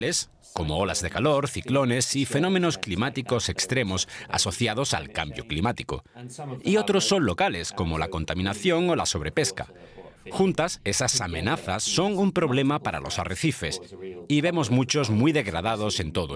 como olas de calor, ciclones y fenómenos climáticos extremos asociados al cambio climático. Y otros son locales, como la contaminación o la sobrepesca. Juntas, esas amenazas son un problema para los arrecifes y vemos muchos muy degradados en todo